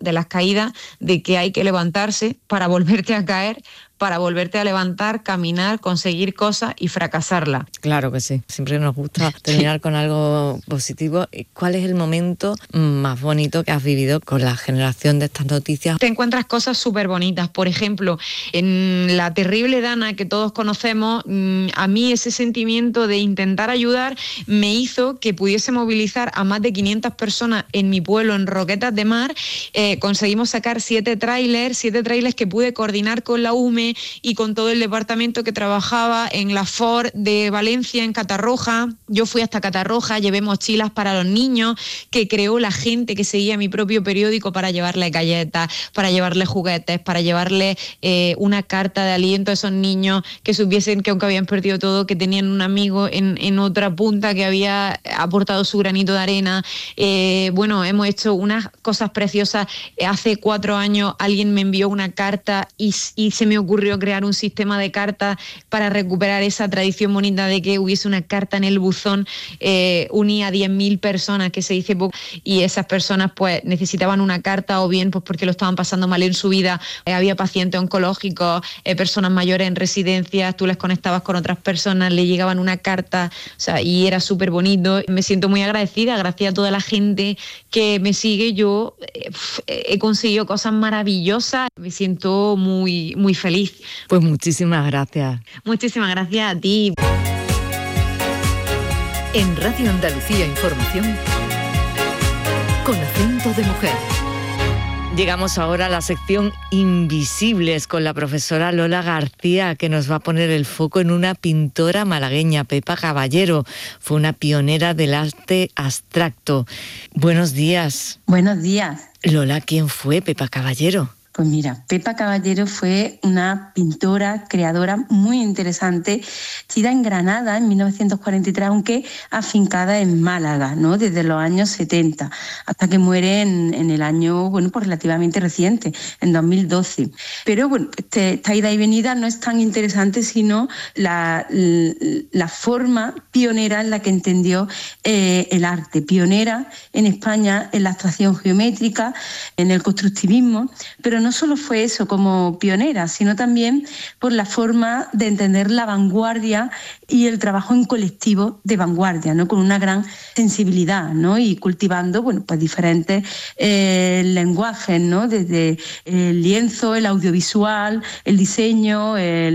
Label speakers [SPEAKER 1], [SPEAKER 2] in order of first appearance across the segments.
[SPEAKER 1] de las caídas, de que hay que levantarse para volverte a caer, para volverte a levantar, caminar, conseguir cosas y fracasarla.
[SPEAKER 2] Claro que sí, siempre nos gusta terminar con algo positivo. ¿Cuál es el momento más bonito que has vivido con la generación de estas noticias?
[SPEAKER 1] Te encuentras cosas súper bonitas, por ejemplo, en la terrible Dana que todos conocemos, a mí ese sentimiento de intentar ayudar me hizo que pudiese movilizar a más de 500 personas en mi pueblo, en Roquetas de Mar. Conseguimos sacar 7 trailers que pude coordinar con la UME y con todo el departamento que trabajaba en la FOR de Valencia, en Catarroja. Yo fui hasta Catarroja, llevé mochilas para los niños que creó la gente que seguía mi propio periódico para llevarles galletas, para llevarles juguetes, para llevarles una carta de aliento a esos niños que supiesen que aunque habían perdido todo, que tenían un amigo en otra punta que había aportado su granito de arena. Bueno, hemos hecho unas cosas preciosas. Hace 4 años alguien me envió una carta y se me ocurrió crear un sistema de cartas para recuperar esa tradición bonita de que hubiese una carta en el buzón. Uní a 10.000 personas, que se dice poco, y esas personas pues necesitaban una carta, o bien pues porque lo estaban pasando mal en su vida. Había pacientes oncológicos, personas mayores en residencias, tú les conectabas con otras personas, le llegaban una carta, o sea, y era súper bonito. Me siento muy agradecida, gracias a toda la gente que me sigue. Yo he conseguido cosas maravillosas, me siento muy, muy feliz.
[SPEAKER 2] Pues muchísimas gracias.
[SPEAKER 1] Muchísimas gracias a ti.
[SPEAKER 3] En Radio Andalucía Información, con acento de mujer.
[SPEAKER 2] Llegamos ahora a la sección Invisibles con la profesora Lola García, que nos va a poner el foco en una pintora malagueña, Pepa Caballero. Fue una pionera del arte abstracto. Buenos días.
[SPEAKER 4] Buenos días.
[SPEAKER 2] Lola, ¿quién fue Pepa Caballero?
[SPEAKER 4] Pues mira, Pepa Caballero fue una pintora, creadora muy interesante, nacida en Granada en 1943, aunque afincada en Málaga, ¿no? Desde los años 70, hasta que muere en el año, bueno, pues relativamente reciente, en 2012. Pero bueno, esta ida y venida no es tan interesante, sino la forma pionera en la que entendió el arte. Pionera en España en la abstracción geométrica, en el constructivismo, pero no solo fue eso como pionera, sino también por la forma de entender la vanguardia y el trabajo en colectivo de vanguardia, ¿no? Con una gran sensibilidad, ¿no? Y cultivando, bueno, pues diferentes lenguajes, ¿no? Desde el lienzo, el audiovisual, el diseño,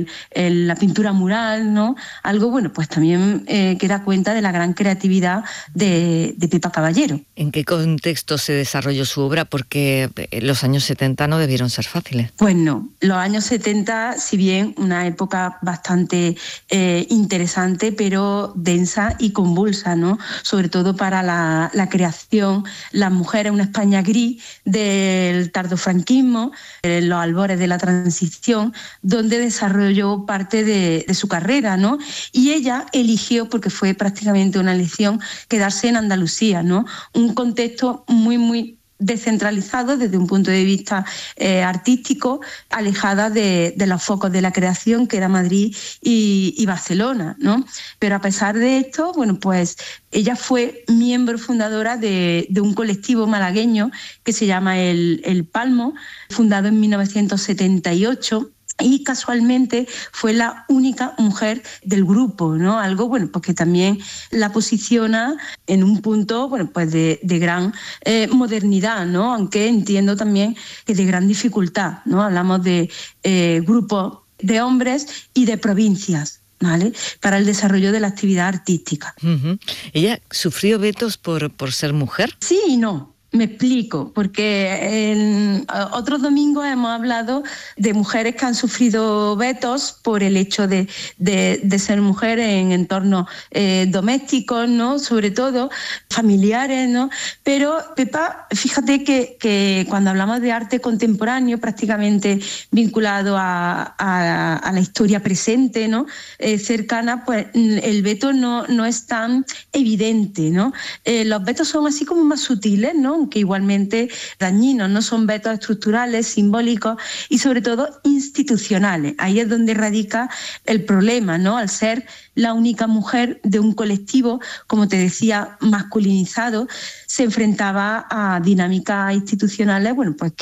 [SPEAKER 4] la pintura mural, ¿no? Algo, bueno, pues también que da cuenta de la gran creatividad de Pepa Caballero.
[SPEAKER 2] ¿En qué contexto se desarrolló su obra? Porque los años 70 no debieron ser fáciles.
[SPEAKER 4] Pues no, los años 70, si bien una época bastante interesante, pero densa y convulsa, ¿no? Sobre todo para la creación, las mujeres, una España gris del tardofranquismo, los albores de la transición, donde desarrolló parte de su carrera, ¿no? Y ella eligió, porque fue prácticamente una elección, quedarse en Andalucía, ¿no? Un contexto muy, muy descentralizado desde un punto de vista artístico, alejada de los focos de la creación, que era Madrid y Barcelona, ¿no? Pero a pesar de esto, bueno, pues ella fue miembro fundadora de un colectivo malagueño que se llama El Palmo, fundado en 1978, y casualmente fue la única mujer del grupo, ¿no? Algo, bueno, pues que también la posiciona en un punto, bueno, pues de gran modernidad, ¿no? Aunque entiendo también que de gran dificultad, ¿no? Hablamos de grupos de hombres y de provincias, ¿vale? Para el desarrollo de la actividad artística.
[SPEAKER 2] Uh-huh. ¿Ella sufrió vetos por ser mujer?
[SPEAKER 4] Sí y no. Me explico, porque en otros domingos hemos hablado de mujeres que han sufrido vetos por el hecho de ser mujeres en entornos domésticos, ¿no? Sobre todo familiares, ¿no? Pero Pepa, fíjate que cuando hablamos de arte contemporáneo, prácticamente vinculado a la historia presente, ¿no? Cercana, pues el veto no es tan evidente, ¿no? Los vetos son así como más sutiles, ¿no? Que igualmente dañinos, no son vetos estructurales, simbólicos y sobre todo institucionales. Ahí es donde radica el problema, ¿no? Al ser la única mujer de un colectivo, como te decía, masculinizado, se enfrentaba a dinámicas institucionales, bueno, pues